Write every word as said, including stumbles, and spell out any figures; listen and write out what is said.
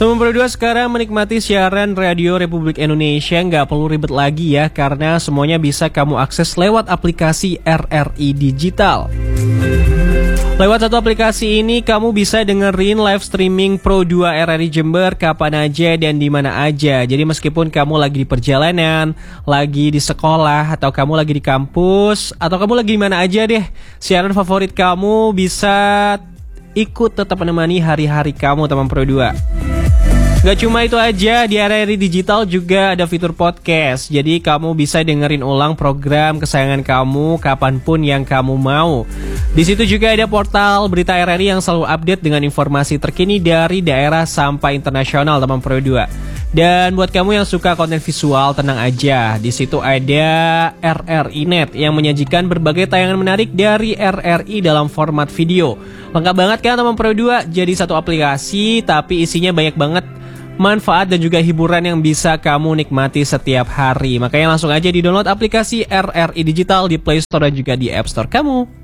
Teman Pro dua sekarang menikmati siaran radio Republik Indonesia nggak perlu ribet lagi ya, karena semuanya bisa kamu akses lewat aplikasi R R I Digital. Lewat satu aplikasi ini kamu bisa dengerin live streaming Pro dua R R I Jember kapan aja dan di mana aja. Jadi meskipun kamu lagi di perjalanan, lagi di sekolah, atau kamu lagi di kampus, atau kamu lagi di mana aja deh, siaran favorit kamu bisa ikut tetap menemani hari-hari kamu teman Pro dua. Gak cuma itu aja, di R R I Digital juga ada fitur podcast. Jadi kamu bisa dengerin ulang program kesayangan kamu kapanpun yang kamu mau. Di situ juga ada portal berita R R I yang selalu update dengan informasi terkini dari daerah sampai internasional teman Pro dua. Dan buat kamu yang suka konten visual, tenang aja. Di situ ada R R I Net yang menyajikan berbagai tayangan menarik dari R R I dalam format video. Lengkap banget kan teman Pro dua? Jadi satu aplikasi tapi isinya banyak banget manfaat dan juga hiburan yang bisa kamu nikmati setiap hari. Makanya langsung aja di-download aplikasi R R I Digital di Play Store dan juga di App Store kamu.